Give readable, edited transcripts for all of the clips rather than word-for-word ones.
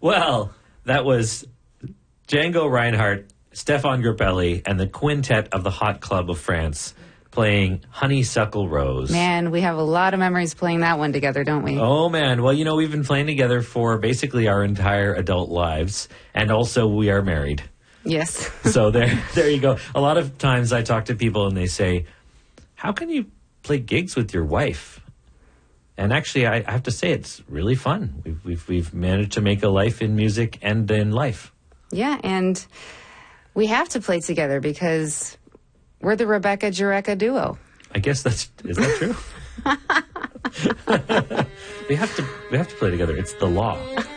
Well, that was Django Reinhardt, Stefan Grappelli, and the quintet of the Hot Club of France playing Honeysuckle Rose. Man, we have a lot of memories playing that one together, don't we? Oh, man. Well, we've been playing together for basically our entire adult lives, and also we are married. Yes. So there you go. A lot of times I talk to people and they say, how can you play gigs with your wife? And actually, I have to say it's really fun. We've managed to make a life in music and in life. Yeah, and we have to play together because we're the Rebecca Jureka duo. I guess is that true? We have to play together. It's the law.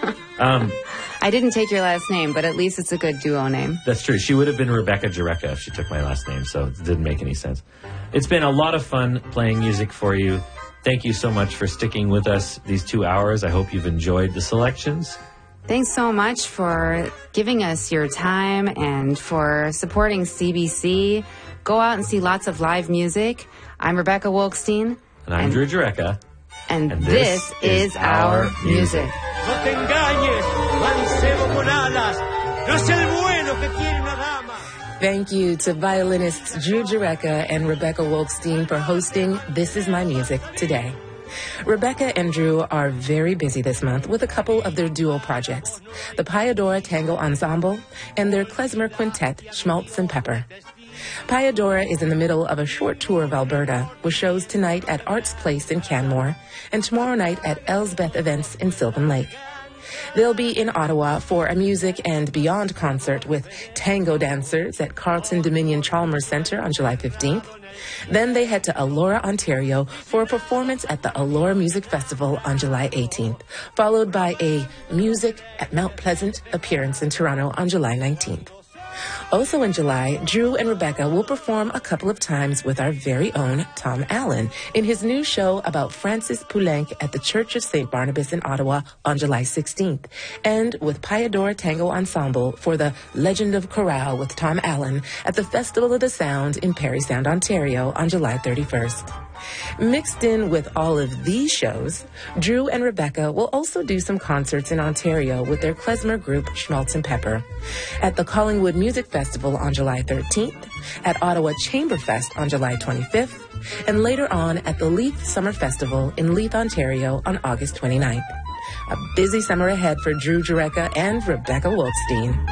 I didn't take your last name, but at least it's a good duo name. That's true. She would have been Rebecca Jureka if she took my last name, so it didn't make any sense. It's been a lot of fun playing music for you. Thank you so much for sticking with us these 2 hours. I hope you've enjoyed the selections. Thanks so much for giving us your time and for supporting CBC. Go out and see lots of live music. I'm Rebecca Wolkstein. And I'm Drew Jureka. And this is our music. No te engañes, mancebo con alas. No es el vuelo que quiere una dama. Thank you to violinists Drew Jureka and Rebecca Wolkstein for hosting This Is My Music today. Rebecca and Drew are very busy this month with a couple of their duo projects, the Payadora Tango Ensemble and their klezmer quintet, Schmaltz and Pepper. Payadora is in the middle of a short tour of Alberta with shows tonight at Arts Place in Canmore and tomorrow night at Elsbeth Events in Sylvan Lake. They'll be in Ottawa for a Music and Beyond concert with tango dancers at Carleton Dominion Chalmers Centre on July 15th. Then they head to Elora, Ontario for a performance at the Elora Music Festival on July 18th, followed by a Music at Mount Pleasant appearance in Toronto on July 19th. Also in July, Drew and Rebecca will perform a couple of times with our very own Tom Allen in his new show about Francis Poulenc at the Church of St. Barnabas in Ottawa on July 16th, and with Payadora Tango Ensemble for the Legend of Chorale with Tom Allen at the Festival of the Sound in Parry Sound, Ontario on July 31st. Mixed in with all of these shows, Drew and Rebecca will also do some concerts in Ontario with their klezmer group Schmaltz and Pepper, at the Collingwood Music Festival on July 13th, at Ottawa Chamberfest on July 25th, and later on at the Leith Summer Festival in Leith, Ontario on August 29th. A busy summer ahead for Drew Jureka and Rebecca Wolkstein.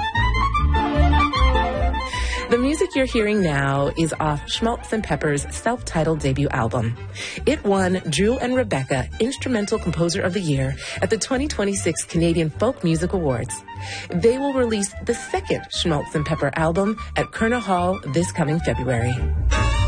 The music you're hearing now is off Schmaltz and Pepper's self-titled debut album. It won Drew and Rebecca Instrumental Composer of the Year at the 2026 Canadian Folk Music Awards. They will release the second Schmaltz and Pepper album at Kerner Hall this coming February.